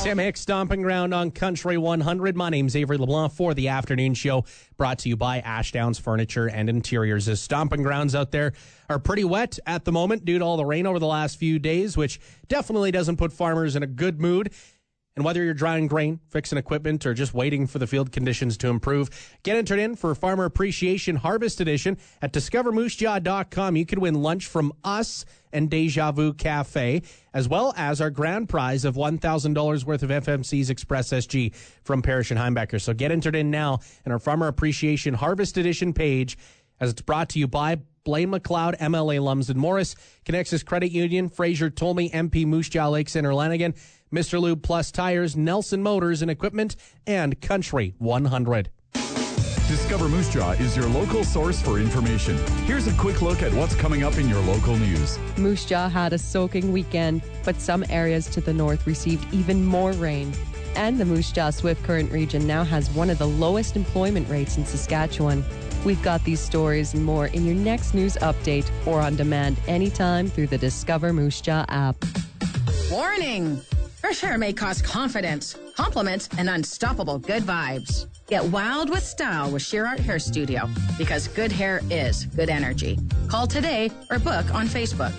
Tim Hicks, Stomping Ground on Country 100. My name's Avery LeBlanc for the afternoon show, brought to you by Ashdowns Furniture and Interiors. The stomping grounds out there are pretty wet at the moment due to all the rain over the last few days, which definitely doesn't put farmers in a good mood. And whether you're drying grain, fixing equipment, or just waiting for the field conditions to improve, get entered in for Farmer Appreciation Harvest Edition at discovermoosejaw.com. You can win lunch from us and Deja Vu Cafe, as well as our grand prize of $1,000 worth of FMC's Express SG from Parrish and Heimbecker. So get entered in now in our Farmer Appreciation Harvest Edition page, as it's brought to you by Blaine McLeod, MLA Lumsden Morris, Connexus Credit Union, Fraser Tolmie, MP Moose Jaw Lake Center Lanigan, Mr. Lube Plus Tires, Nelson Motors and Equipment, and Country 100. Discover Moose Jaw is your local source for information. Here's a quick look at what's coming up in your local news. Moose Jaw had a soaking weekend, but some areas to the north received even more rain. And the Moose Jaw Swift Current region now has one of the lowest employment rates in Saskatchewan. We've got these stories and more in your next news update or on demand anytime through the Discover Moose Jaw app. Warning! Fresh hair may cause confidence, compliments, and unstoppable good vibes. Get wild with style with Sheer Art Hair Studio, because good hair is good energy. Call today or book on Facebook.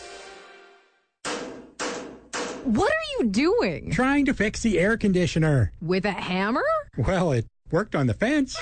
What are you doing? Trying to fix the air conditioner. With a hammer? Well, it worked on the fence.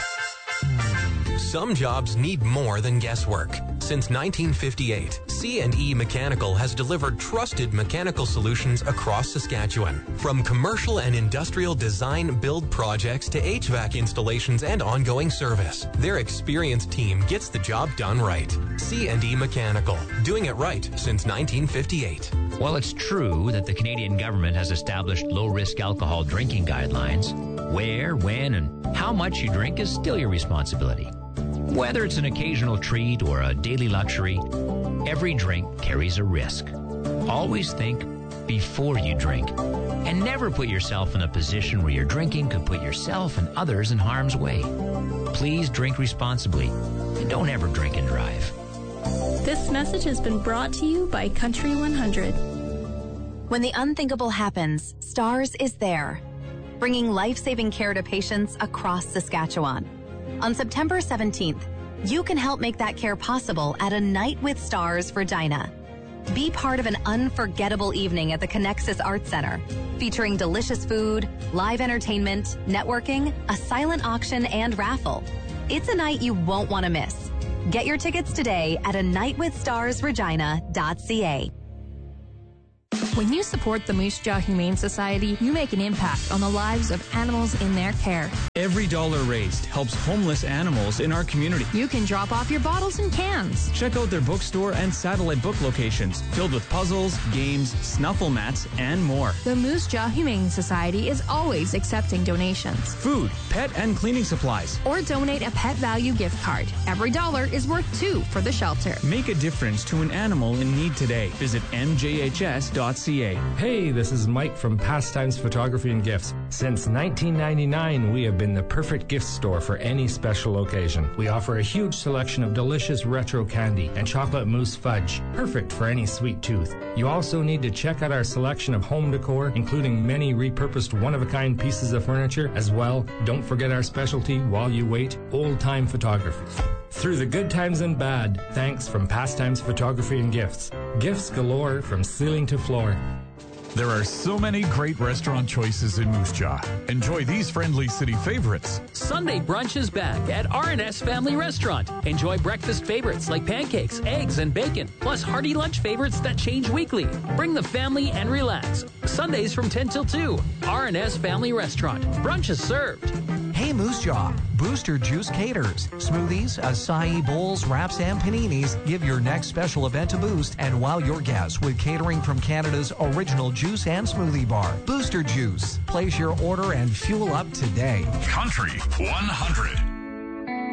Some jobs need more than guesswork. Since 1958, C&E Mechanical has delivered trusted mechanical solutions across Saskatchewan. From commercial and industrial design build projects to HVAC installations and ongoing service, their experienced team gets the job done right. C&E Mechanical, doing it right since 1958. While it's true that the Canadian government has established low-risk alcohol drinking guidelines, where, when, and how much you drink is still your responsibility. Whether it's an occasional treat or a daily luxury, every drink carries a risk. Always think before you drink, and never put yourself in a position where your drinking could put yourself and others in harm's way. Please drink responsibly, and don't ever drink and drive. This message has been brought to you by Country 100. When the unthinkable happens, STARS is there, bringing life-saving care to patients across Saskatchewan. On September 17th, you can help make that care possible at A Night with Stars Regina. Be part of an unforgettable evening at the Connexus Arts Center, featuring delicious food, live entertainment, networking, a silent auction, and raffle. It's a night you won't want to miss. Get your tickets today at anightwithstarsregina.ca. When you support the Moose Jaw Humane Society, you make an impact on the lives of animals in their care. Every dollar raised helps homeless animals in our community. You can drop off your bottles and cans. Check out their bookstore and satellite book locations filled with puzzles, games, snuffle mats, and more. The Moose Jaw Humane Society is always accepting donations. Food, pet, and cleaning supplies. Or donate a pet value gift card. Every dollar is worth $2 for the shelter. Make a difference to an animal in need today. Visit mjhs.ca. Hey, this is Mike from Pastimes Photography and Gifts. Since 1999, we have been the perfect gift store for any special occasion. We offer a huge selection of delicious retro candy and chocolate mousse fudge, perfect for any sweet tooth. You also need to check out our selection of home decor, including many repurposed one-of-a-kind pieces of furniture. As well, don't forget our specialty, while you wait, old-time photography. Through the good times and bad, thanks from Pastimes Photography and Gifts. Gifts galore from ceiling to floor. There are so many great restaurant choices in Moose Jaw. Enjoy these friendly city favorites. Sunday brunch is back at R&S Family Restaurant. Enjoy breakfast favorites like pancakes, eggs, and bacon, plus hearty lunch favorites that change weekly. Bring the family and relax. Sundays from 10 till 2. R&S Family Restaurant. Brunch is served. Hey Moose Jaw, Booster Juice caters. Smoothies, acai bowls, wraps, and paninis give your next special event a boost and wow your guests with catering from Canada's original juice and smoothie bar. Booster Juice. Place your order and fuel up today. Country 100.